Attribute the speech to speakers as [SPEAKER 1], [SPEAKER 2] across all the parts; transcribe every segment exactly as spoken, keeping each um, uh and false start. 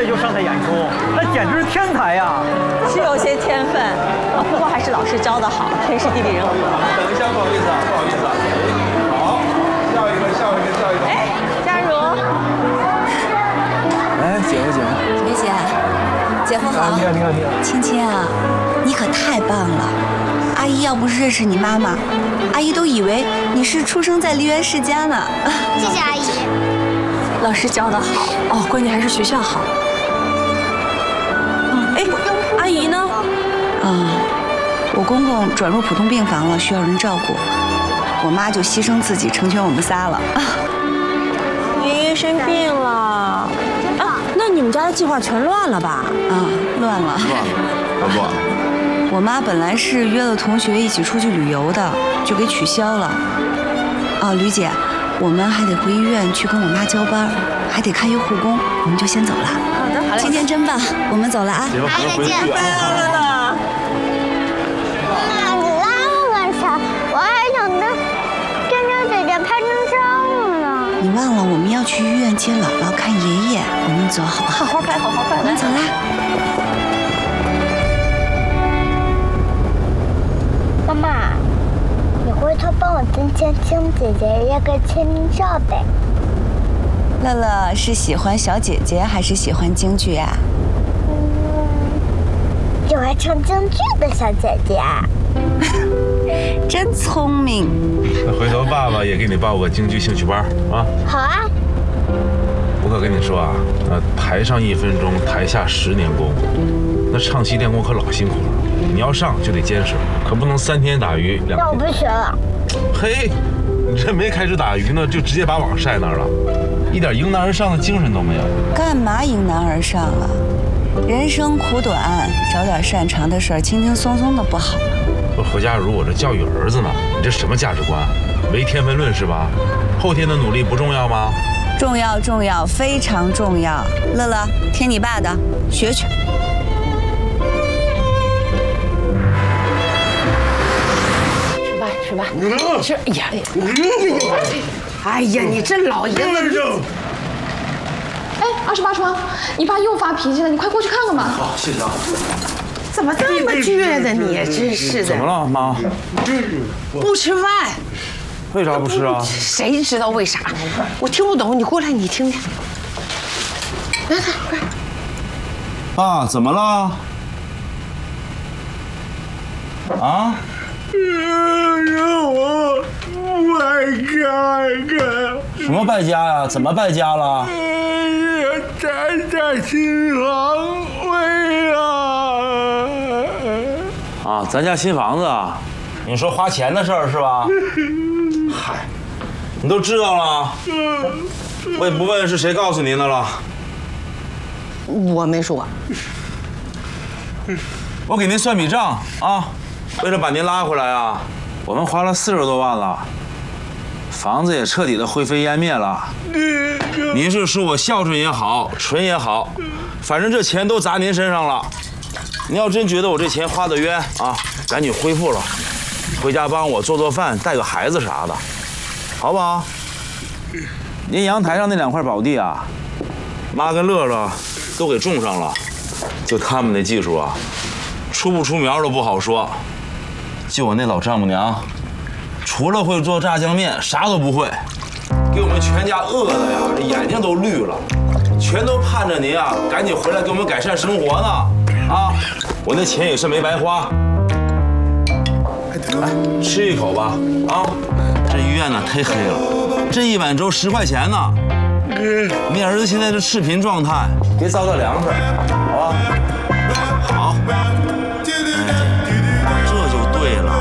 [SPEAKER 1] 月就上台演出，那简直是天才呀！
[SPEAKER 2] 是有些天分，不过还是老师教的好，天时地利人和。
[SPEAKER 3] 等一下，不好意思啊，不好意思啊。好，笑一个，笑一个，笑一个。
[SPEAKER 2] 哎，佳茹。
[SPEAKER 3] 哎，姐夫，姐夫。
[SPEAKER 4] 梅姐，姐夫好。
[SPEAKER 1] 你好，你好，你好。
[SPEAKER 4] 青青啊，你可太棒了！阿姨要不是认识你妈妈，阿姨都以为你是出生在梨园世家呢。
[SPEAKER 5] 谢谢阿姨。
[SPEAKER 2] 老师教的好哦，关键还是学校好。哎，阿姨呢？
[SPEAKER 4] 啊，我公公转入普通病房了，需要人照顾，我妈就牺牲自己成全我们仨了。
[SPEAKER 2] 爷爷生病了啊，那你们家的计划全乱了吧？
[SPEAKER 4] 啊，乱了。
[SPEAKER 3] 乱了，乱了。
[SPEAKER 4] 我妈本来是约了同学一起出去旅游的，就给取消了。啊，吕姐，我们还得回医院去跟我妈交班，还得看一护工，我们就先走了。
[SPEAKER 2] 好的，好嘞。
[SPEAKER 4] 今天真棒，我们走了啊。
[SPEAKER 3] 姐夫，
[SPEAKER 5] 阿姨再见。
[SPEAKER 2] 拜拜了。
[SPEAKER 5] 妈，你拉我干啥？我还想跟娟娟姐姐拍张照呢。
[SPEAKER 4] 你忘了我们要去医院接姥姥看爷爷，我们走好不好？
[SPEAKER 2] 好好拍，好好拍。
[SPEAKER 4] 我们走啦。
[SPEAKER 5] 妈妈，你回头帮我跟青青姐姐约个签名照呗。
[SPEAKER 4] 乐乐是喜欢小姐姐还是喜欢京剧啊？
[SPEAKER 5] 嗯，喜欢唱京剧的小姐姐。
[SPEAKER 4] 真聪明。
[SPEAKER 3] 那回头爸爸也给你报个京剧兴趣班啊。
[SPEAKER 5] 好啊。
[SPEAKER 3] 我可跟你说啊，那台上一分钟，台下十年功，那唱戏练功可老辛苦了。你要上就得坚持，可不能三天打鱼两天。
[SPEAKER 5] 那我不学了。
[SPEAKER 3] 嘿，你这没开始打鱼呢，就直接把网晒那儿了，一点迎难而上的精神都没有。
[SPEAKER 4] 干嘛迎难而上啊？人生苦短，找点擅长的事儿，轻轻松松的不好吗？
[SPEAKER 3] 不，何家如，我这教育儿子呢，你这什么价值观？唯天分论是吧？后天的努力不重要吗？
[SPEAKER 4] 重要，重要，非常重要。乐乐，听你爸的，学去。
[SPEAKER 2] 吃吧，吃。哎呀，哎呀，你这老爷子！
[SPEAKER 6] 哎，二十八床，你爸又发脾气了，你快过去看看吧。
[SPEAKER 3] 好，谢谢啊。
[SPEAKER 2] 怎么这么倔呢？你真是的。
[SPEAKER 3] 怎么了，妈？
[SPEAKER 2] 不吃饭。
[SPEAKER 3] 为啥不吃啊？
[SPEAKER 2] 谁知道为啥？我听不懂，你过来，你听听。来来，快！
[SPEAKER 3] 爸，怎么了？啊？让我败家一什么败家呀？怎么败家了？咱家新房子啊！啊，咱家新房子啊？你说花钱的事儿是吧？嗨，你都知道了，我也不问是谁告诉您的了。
[SPEAKER 2] 我没说。
[SPEAKER 3] 我给您算笔账啊。为了把您拉回来啊，我们花了四十多万了，房子也彻底的灰飞烟灭了。您是说我孝顺也好，纯也好，反正这钱都砸您身上了。您要真觉得我这钱花得冤啊，赶紧恢复了，回家帮我做做饭，带个孩子啥的，好不好？您阳台上那两块宝地啊，妈跟乐乐都给种上了，就他们那技术啊，出不出苗都不好说。就我那老丈母娘，除了会做炸酱面，啥都不会，给我们全家饿的呀，这眼睛都绿了，全都盼着您啊，赶紧回来给我们改善生活呢。啊，我那钱也是没白花。来，吃一口吧。啊，这医院呢忒黑了，这一碗粥十块钱呢。你儿子现在是赤贫状态，别糟蹋粮食，好吧？好。对了，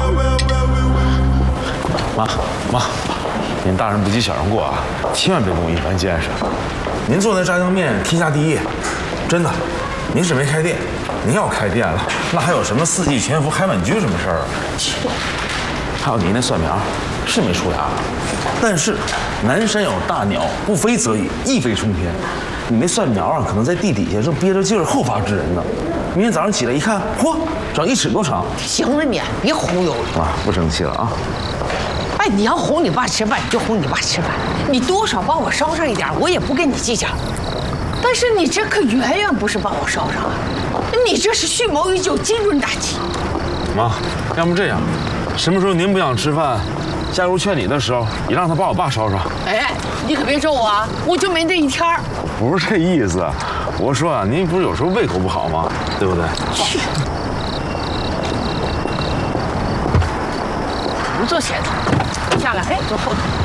[SPEAKER 3] 妈妈，您大人不计小人过啊，千万别跟我一般见识。您做那炸酱面天下第一，真的。您是没开店，您要开店了，那还有什么四季全福、海碗居什么事儿啊？还有您那蒜苗是没出芽，但是南山有大鸟，不飞则已，一飞冲天。你那蒜苗啊，可能在地底下正憋着劲儿，后发制人呢。明天早上起来一看，嚯，长一尺多长。
[SPEAKER 2] 行了你，别忽悠了。
[SPEAKER 3] 啊，不生气了啊。
[SPEAKER 2] 哎，你要哄你爸吃饭，你就哄你爸吃饭，你多少帮我捎上一点，我也不跟你计较。但但是你这可远远不是把我烧上啊，你这是蓄谋已久，精准打击。
[SPEAKER 3] 妈，要不这样，什么时候您不想吃饭，加入劝你的时候，你让他把我爸烧烧。
[SPEAKER 2] 哎，你可别咒我啊，我就没这一天儿。
[SPEAKER 3] 不是这意思，我说啊，您不是有时候胃口不好吗？对不对？
[SPEAKER 2] 去，不坐前头，下来，哎，坐后头。